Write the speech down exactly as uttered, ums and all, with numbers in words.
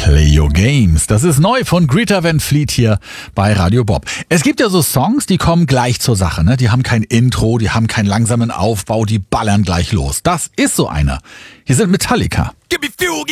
Play Your Games. Das ist neu von Greta Van Fleet hier bei Radio Bob. Es gibt ja so Songs, die kommen gleich zur Sache, ne? Die haben kein Intro, die haben keinen langsamen Aufbau, die ballern gleich los. Das ist so einer. Hier sind Metallica.